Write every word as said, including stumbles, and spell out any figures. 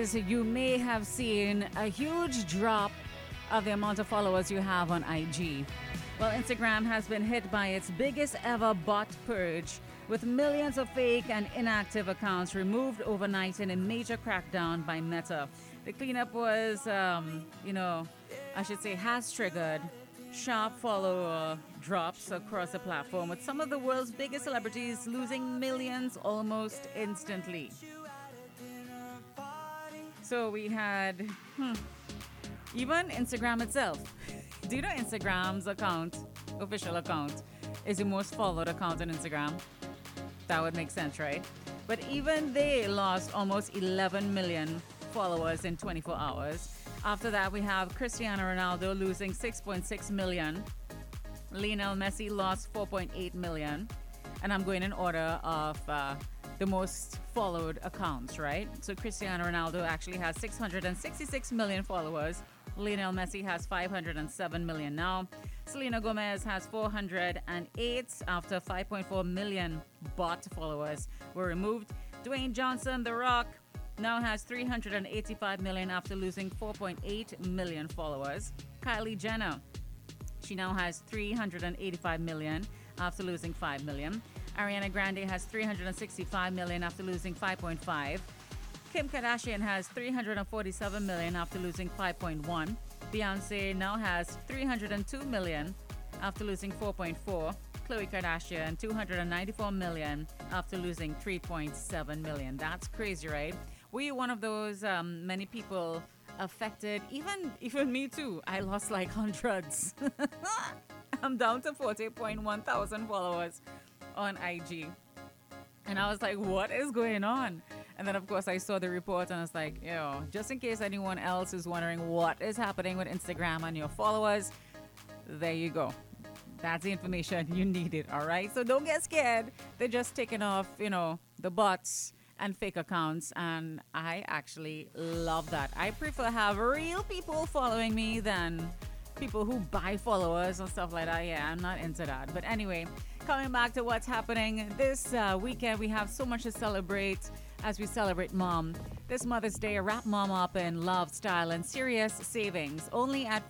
So you may have seen a huge drop of the amount of followers you have on I G. Well, Instagram has been hit by its biggest ever bot purge, with millions of fake and inactive accounts removed overnight in a major crackdown by Meta. The cleanup was, um, you know, I should say, has triggered sharp follower drops across the platform, with some of the world's biggest celebrities losing millions almost instantly. So we had hmm, even Instagram itself. Do you know Instagram's account, official account, is the most followed account on Instagram? That would make sense, right? But even they lost almost eleven million followers in twenty-four hours. After that, we have Cristiano Ronaldo losing six point six million. Lionel Messi lost four point eight million. And I'm going in order of uh, the most followed accounts, right? So Cristiano Ronaldo actually has six hundred sixty-six million followers. Lionel Messi has five hundred seven million now. Selena Gomez has four hundred eight after five point four million bot followers were removed. Dwayne Johnson, The Rock, now has three hundred eighty-five million after losing four point eight million followers. Kylie Jenner, she now has three hundred eighty-five million after losing five million. Ariana Grande has three hundred sixty-five million after losing five point five. Kim Kardashian has three hundred forty-seven million after losing five point one. Beyonce now has three hundred two million after losing four point four. Khloe Kardashian two hundred ninety-four million after losing three point seven million. That's crazy, right? Were you one of those um, many people affected? Even even me too. I lost like hundreds. I'm down to forty point one thousand followers on I G. And I was like, what is going on? And then, of course, I saw the report and I was like, yo, just in case anyone else is wondering what is happening with Instagram and your followers, there you go. That's the information you needed, all right? So don't get scared. They're just taking off, you know, the bots and fake accounts. And I actually love that. I prefer have real people following me than people who buy followers and stuff like that. Yeah, I'm not into that. But anyway, coming back to what's happening this uh, weekend, we have so much to celebrate as we celebrate mom. This Mother's Day, wrap mom up in love, style, and serious savings only at